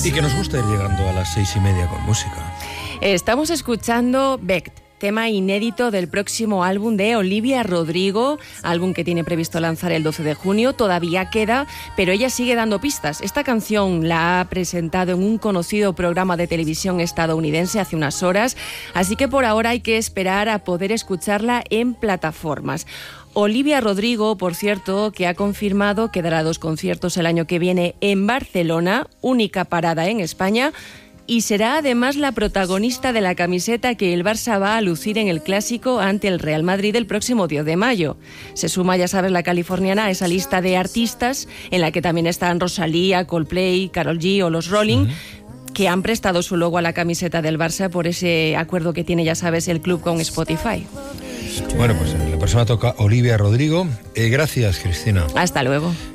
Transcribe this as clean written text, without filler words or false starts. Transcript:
Y que nos gusta ir llegando a las 6:30 con música. Estamos escuchando Beck, tema inédito del próximo álbum de Olivia Rodrigo, álbum que tiene previsto lanzar el 12 de junio. Todavía queda, pero ella sigue dando pistas. Esta canción la ha presentado en un conocido programa de televisión estadounidense hace unas horas, así que por ahora hay que esperar a poder escucharla en plataformas. Olivia Rodrigo, por cierto, que ha confirmado que dará 2 conciertos el año que viene en Barcelona, única parada en España, y será además la protagonista de la camiseta que el Barça va a lucir en el Clásico ante el Real Madrid el próximo 10 de mayo. Se suma, ya sabes, la californiana a esa lista de artistas en la que también están Rosalía, Coldplay, Karol G o los Rolling, que han prestado su logo a la camiseta del Barça por ese acuerdo que tiene, ya sabes, el club con Spotify. Bueno, pues la persona toca Olivia Rodrigo. Gracias, Cristina. Hasta luego.